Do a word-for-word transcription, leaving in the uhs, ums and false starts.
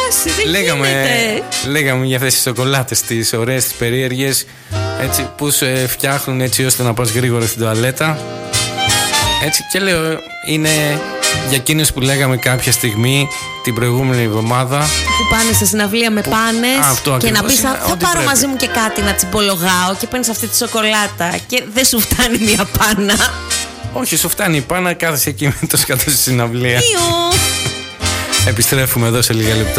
φτάσει, δεν λέγαμε, γίνεται. λέγαμε για αυτές τις σοκολάτες, τις ωραίες, τις περίεργες, έτσι, που σε φτιάχνουν έτσι ώστε να πας γρήγορα στην τουαλέτα. Έτσι, και λέω, είναι για εκείνους που λέγαμε κάποια στιγμή την προηγούμενη εβδομάδα, που πάνε σε συναυλία με που... πάνες και να πεις θα, θα πάρω πρέπει. μαζί μου και κάτι να τσιμπολογάω και παίρνεις αυτή τη σοκολάτα και δεν σου φτάνει μια πάνα. Όχι, σου φτάνει η πάνα, κάθεσαι εκεί με το σκατό στη συναυλία. Ιου. Επιστρέφουμε εδώ σε λίγα λεπτά.